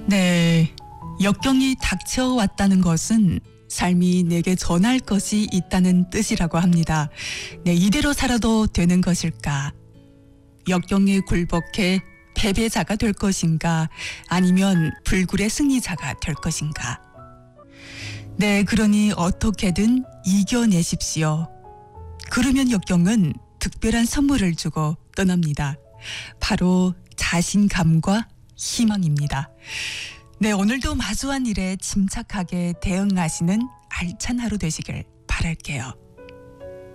네, 역경이 닥쳐왔다는 것은 삶이 내게 전할 것이 있다는 뜻이라고 합니다. 네, 이대로 살아도 되는 것일까? 역경에 굴복해 패배자가 될 것인가? 아니면 불굴의 승리자가 될 것인가? 네, 그러니 어떻게든 이겨내십시오. 그러면 역경은 특별한 선물을 주고 떠납니다. 바로 자신감과 희망입니다. 네, 오늘도 마주한 일에 침착하게 대응하시는 알찬 하루 되시길 바랄게요.